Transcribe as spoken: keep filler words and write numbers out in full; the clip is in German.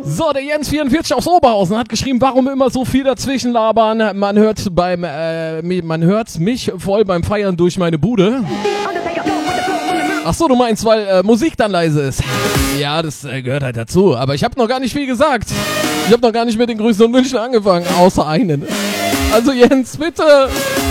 So, der Jens vierundvierzig aus Oberhausen hat geschrieben, warum immer so viel dazwischen labern? Man hört beim, äh, man hört mich voll beim Feiern durch meine Bude. Ach so, du meinst, weil äh, Musik dann leise ist. Ja, das äh, gehört halt dazu. Aber ich habe noch gar nicht viel gesagt. Ich habe noch gar nicht mit den Grüßen und Wünschen angefangen, außer einen. Also Jens, bitte.